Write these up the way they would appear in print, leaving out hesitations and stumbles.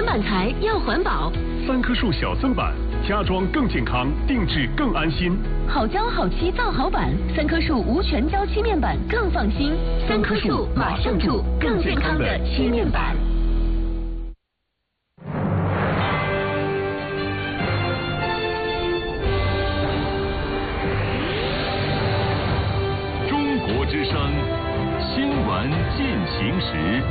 全板材要环保。 3棵树小增版，家装更健康，定制更安心。 好胶好漆造好板，3棵树无全胶漆面板更放心。3棵树马上住更健康的漆面板。 中国之声新闻进行时。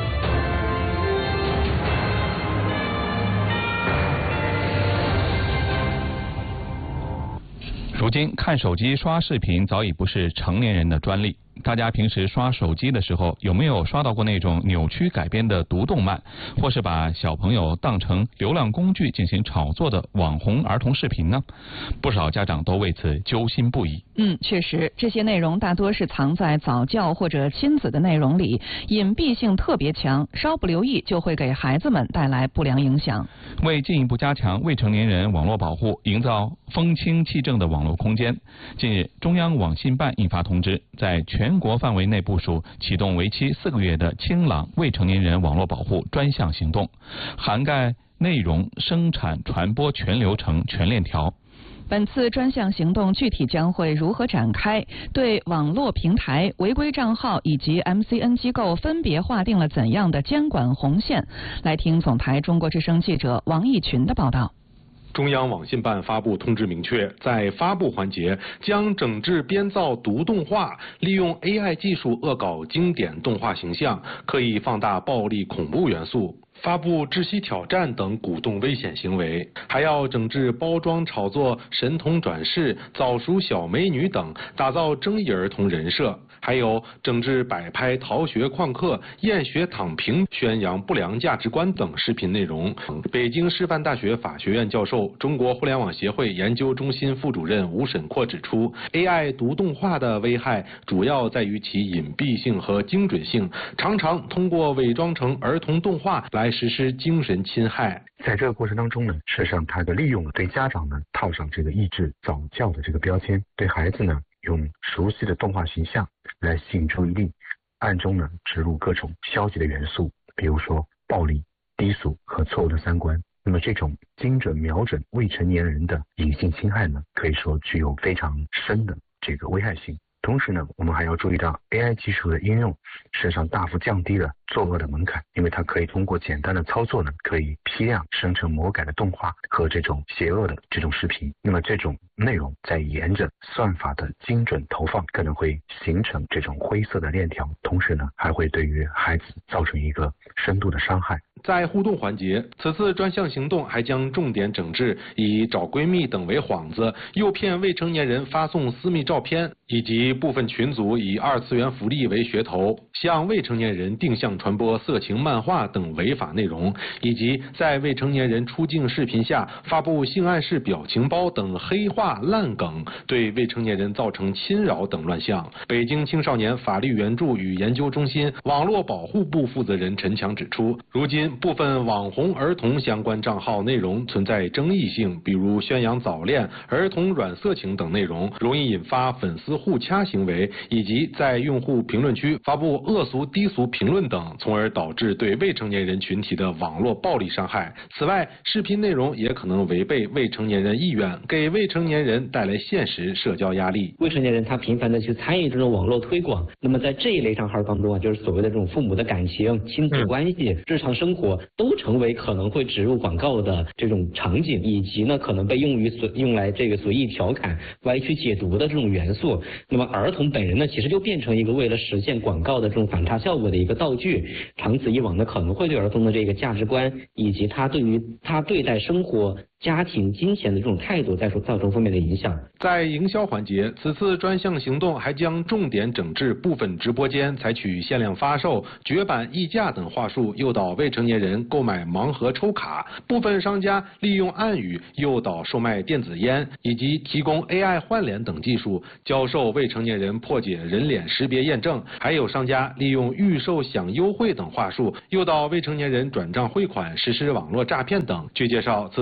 如今看手机刷视频早已不是成年人的专利。大家平时刷手机的时候，有没有刷到过那种扭曲改编的读动漫，或是把小朋友当成流量工具进行炒作的网红儿童视频呢？不少家长都为此揪心不已。 确实，这些内容大多是藏在早教或者亲子的内容里，隐蔽性特别强，稍不留意就会给孩子们带来不良影响。 为进一步加强未成年人网络保护，营造风清气正的网络空间，近日中央网信办印发通知，在全国范围内部署启动为期4个月的清朗未成年人网络保护专项行动，涵盖内容生产传播全流程全链条。 本次专项行动具体将会如何展开？对网络平台、违规账号以及 MCN 机构分别划定了怎样的监管红线？来听总台中国之声记者王义群的报道。 中央网信办发布通知明确，在发布环节将整治编造毒动画，利用 AI 技术恶搞经典动画形象，刻意放大暴力恐怖元素，发布窒息挑战等鼓动危险行为，还要整治包装炒作神童转世、早熟小美女等，打造争议儿童人设。还有整治摆拍逃学旷课、厌学躺平、宣扬不良价值观等视频内容。北京师范大学法学院教授、中国互联网协会研究中心副主任吴沈阔指出 ，AI 读动画的危害主要在于其隐蔽性和精准性，常常通过伪装成儿童动画来实施精神侵害。 在这个过程当中呢，实际上它利用了对家长呢套上这个抑制早教的这个标签，对孩子呢用熟悉的动画形象来吸引注意力，暗中呢植入各种消极的元素，比如说暴力、低俗和错误的三观。那么这种精准瞄准未成年人的隐性侵害呢，可以说具有非常深的这个危害性。同时呢，我们还要注意到 AI 技术的应用，实际上大幅降低了作恶的门槛，因为它可以通过简单的操作呢，可以批量生成魔改的动画和这种邪恶的这种视频。那么这种内容在沿着算法的精准投放，可能会形成这种灰色的链条，同时呢，还会对于孩子造成一个深度的伤害。 在互动环节，此次专项行动还将重点整治以找闺蜜等为幌子，诱骗未成年人发送私密照片，以及部分群组以2次元福利为噱头，向未成年人定向传播色情漫画等违法内容，以及在未成年人出镜视频下发布性暗示表情包等黑话烂梗，对未成年人造成侵扰等乱象。北京青少年法律援助与研究中心网络保护部负责人陈强指出，如今部分网红儿童相关账号内容存在争议性，比如宣扬早恋、儿童软色情等内容，容易引发粉丝互掐行为，以及在用户评论区发布恶俗低俗评论等，从而导致对未成年人群体的网络暴力伤害。此外，视频内容也可能违背未成年人意愿，给未成年人带来现实社交压力。 未成年人他频繁的去参与这种网络推广，那么在这一类账号当中啊，就是所谓的这种父母的感情、亲子关系、日常生活都成为可能会植入广告的这种场景，以及呢可能被用来这个随意调侃、歪曲解读的这种元素。那么儿童本人呢，其实就变成一个为了实现广告的这种反差效果的一个道具，长此以往呢，可能会对儿童的这个价值观以及他对待生活、家庭、金钱的这种态度造成负面的影响。 在营销环节，此次专项行动还将重点整治部分直播间采取限量发售、绝版溢价等话术诱导未成年人购买盲盒抽卡，部分商家利用暗语诱导售卖电子烟，以及提供 AI 换脸等技术教授未成年人破解人脸识别验证，还有商家利用预售享优惠等话术诱导未成年人转账汇款实施网络诈骗等。据介绍，此次专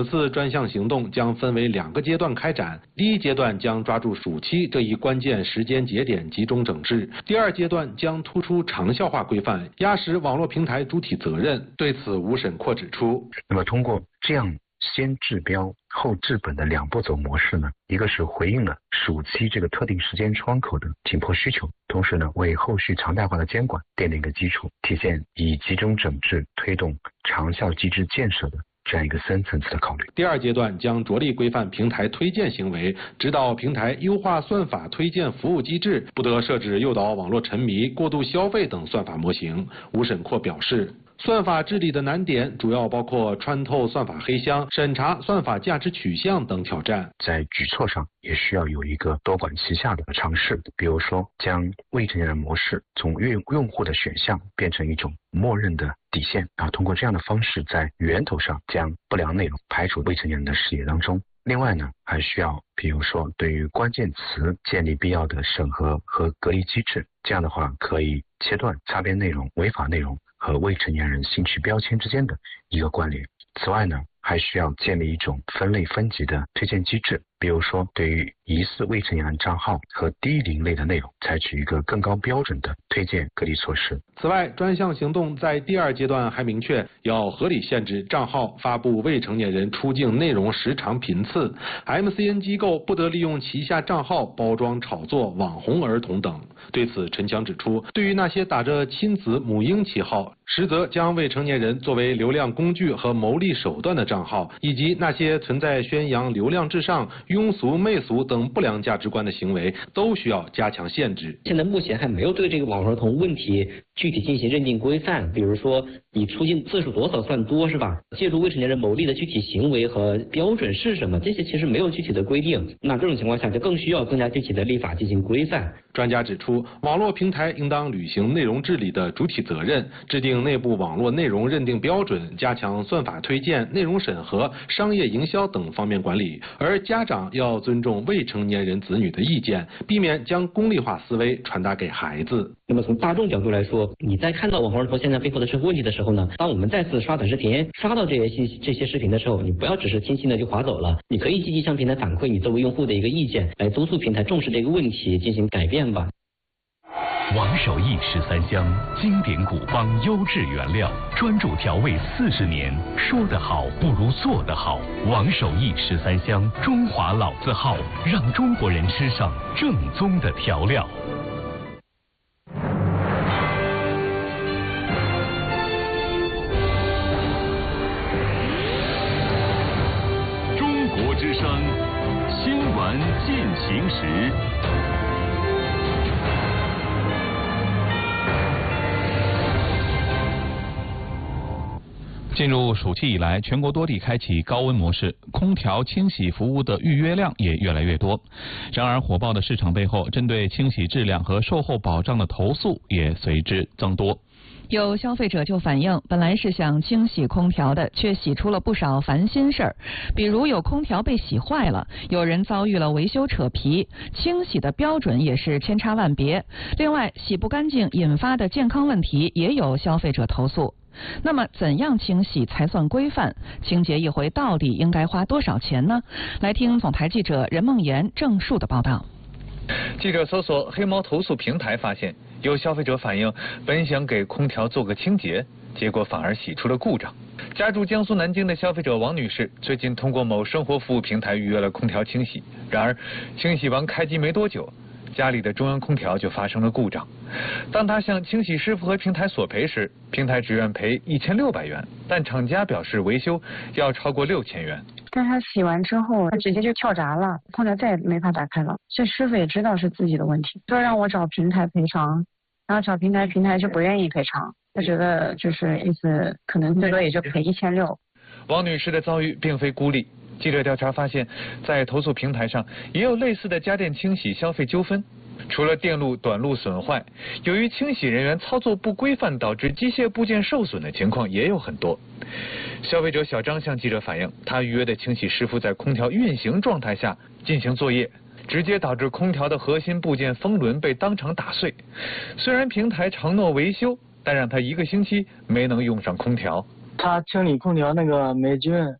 专项行动将分为2个阶段开展。第一阶段将抓住暑期这一关键时间节点集中整治，第2阶段将突出长效化规范，压实网络平台主体责任。对此，吴审阔指出， 那么通过这样先治标后治本的2步走模式呢，一个是回应了暑期这个特定时间窗口的紧迫需求，同时呢为后续常态化的监管奠定一个基础，体现以集中整治推动长效机制建设的这样一个深层次的考虑。 第2阶段将着力规范平台推荐行为，指导平台优化算法推荐服务机制，不得设置诱导网络沉迷、过度消费等算法模型。吴审阔表示，算法治理的难点主要包括穿透算法黑箱、审查算法价值取向等挑战。 在举措上也需要有一个多管齐下的尝试，比如说将未成年人模式从用户的选项变成一种默认的底线，通过这样的方式在源头上将不良内容排除未成年人的视野当中。另外呢，还需要比如说对于关键词建立必要的审核和隔离机制，这样的话可以切断擦边内容、违法内容和未成年人兴趣标签之间的一个关联。此外呢，还需要建立一种分类分级的推荐机制，比如说对于疑似未成年人账号和低龄类的内容，采取一个更高标准的推荐隔离措施。 此外，专项行动在第2阶段还明确要合理限制账号发布未成年人出境内容时长频次， MCN 机构不得利用旗下账号包装炒作网红儿童等。对此，陈强指出，对于那些打着亲子母婴旗号，实则将未成年人作为流量工具和牟利手段的账号，以及那些存在宣扬流量至上、庸俗媚俗等不良价值观的行为，都需要加强限制。 现在目前还没有对这个网红儿童问题具体进行认定规范，比如说你出境次数多少算多，是吧？借助未成年人牟利的具体行为和标准是什么，这些其实没有具体的规定。那这种情况下就更需要更加具体的立法进行规范。 专家指出，网络平台应当履行内容治理的主体责任，制定内部网络内容认定标准，加强算法推荐、内容审核、商业营销等方面管理。而家长要尊重未成年人子女的意见，避免将功利化思维传达给孩子。 那么从大众角度来说，你在看到网红儿童现在背后的社会问题的时候呢，当我们再次刷短视频刷到这些视频的时候，你不要只是轻轻的就划走了，你可以积极向平台反馈你作为用户的一个意见，来督促平台重视这个问题，进行改变吧。 王守义13香，经典古方优质原料，专注调味40年，说得好不如做得好。王守义13香，中华老字号，让中国人吃上正宗的调料。 中国之声，新闻进行时。 进入暑期以来，全国多地开启高温模式，空调清洗服务的预约量也越来越多。然而，火爆的市场背后，针对清洗质量和售后保障的投诉也随之增多。 有消费者就反映，本来是想清洗空调的，却洗出了不少烦心事儿，比如有空调被洗坏了，有人遭遇了维修扯皮，清洗的标准也是千差万别。另外，洗不干净引发的健康问题也有消费者投诉。那么怎样清洗才算规范？清洁一回到底应该花多少钱呢？来听总台记者任梦妍、郑树的报道。 记者搜索黑猫投诉平台发现，有消费者反映，本想给空调做个清洁，结果反而洗出了故障。家住江苏南京的消费者王女士最近通过某生活服务平台预约了空调清洗，然而清洗完开机没多久，家里的中央空调就发生了故障。当他向清洗师傅和平台索赔时，平台只愿赔1600元，但厂家表示维修要超过6000元。 但他洗完之后，他直接就跳闸了，空调再也没法打开了。这师傅也知道是自己的问题，说让我找平台赔偿，然后找平台就不愿意赔偿，他觉得就是意思可能最多也就赔1600。 王女士的遭遇并非孤立。记者调查发现，在投诉平台上也有类似的家电清洗消费纠纷。除了电路短路损坏，由于清洗人员操作不规范导致机械部件受损的情况也有很多。消费者小张向记者反映，他预约的清洗师傅在空调运行状态下进行作业，直接导致空调的核心部件风轮被当场打碎。虽然平台承诺维修，但让他1个星期没能用上空调。 他清理空调那个霉菌